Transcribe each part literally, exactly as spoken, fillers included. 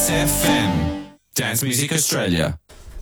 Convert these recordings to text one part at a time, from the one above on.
F M, Dance Music Australia.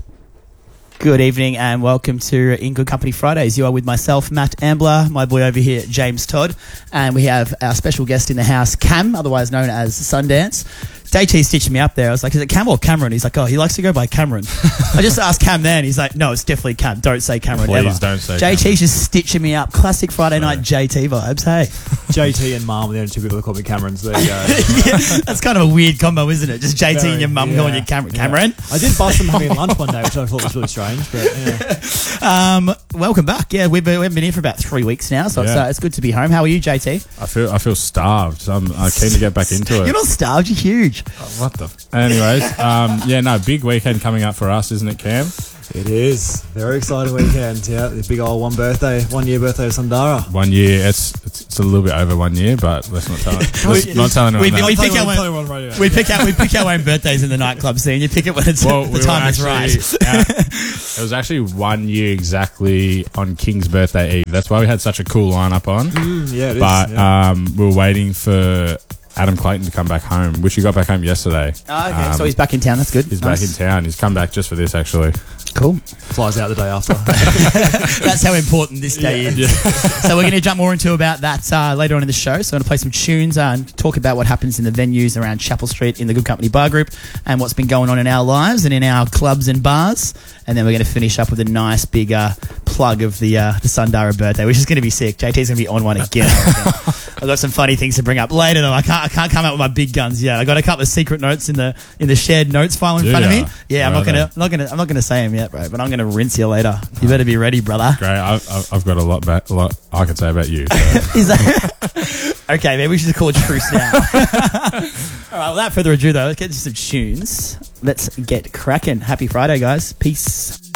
Good evening and welcome to In Good Company Fridays. You are with myself, Matt Ambler, my boy over here, James Todd, and we have our special guest in the house, Cam, otherwise known as Sundance. J T stitched me up there. I was like, is it Cam or Cameron? He's like, oh, he likes to go by Cameron. I just asked Cam then. He's like, no, it's definitely Cam. Don't say Cameron Please ever. don't say J T's Cameron. just stitching me up. Classic Friday Sorry. night J T vibes, hey. J T and Mum are the only two people that call me Cameron, so there you go. Yeah, that's kind of a weird combo, isn't it? Just J T Very, and your mum yeah, calling you Cameron. yeah. Cameron? I did bust them having lunch one day, which I thought was really strange, but yeah. Um, welcome back. Yeah, we've been, we've been here for about three weeks now, so it's, Yeah. uh, it's good to be home. How are you, J T? I feel I feel starved. So I'm uh, keen to get back into it. You're not starved, you're huge. What the? F- Anyways, um, yeah, no, big weekend coming up for us, isn't it, Cam? It is. Very exciting weekend, yeah. The big old one birthday, one year birthday of Sundara. One year. It's it's, it's a little bit over one year, but let's not tell. Let's not tell anyone We- that. we pick Tell our you own- what, tell you what, right, We pick out we pick our own birthdays in the nightclub scene. You pick it when it's Well, the we time were is right. actually- uh, it was actually one year exactly on King's birthday eve. That's why we had such a cool lineup on. Mm, yeah, it is. But yeah. um, we were waiting for Adam Clayton to come back home, which he got back home yesterday. Oh, okay, Um, so he's back in town. That's good. He's Nice. back in town. He's come back just for this, actually. Cool. Flies out the day after. That's how important this day is. So we're going to jump more into about that uh, later on in the show. So I'm going to play some tunes uh, and talk about what happens in the venues around Chapel Street in the Good Company Bar Group and what's been going on in our lives and in our clubs and bars. And then we're going to finish up with a nice big uh, plug of the uh, the Sundara birthday, which is going to be sick. J T's going to be on one again. I reckon. I've got some funny things to bring up later, though. I can't I can't come out with my big guns yet. I got a couple of secret notes in the in the shared notes file in Do front of ya? me. Yeah, I'm Where not are gonna they? I'm not gonna I'm not gonna say them yet, bro. But I'm gonna rinse you later. You better be ready, brother. Great. I've, I've I've got a lot, ba- a lot I can say about you. So. Is that okay? Maybe we should call it truce now. All right. Without further ado, though, let's get into some tunes. Let's get cracking. Happy Friday, guys. Peace.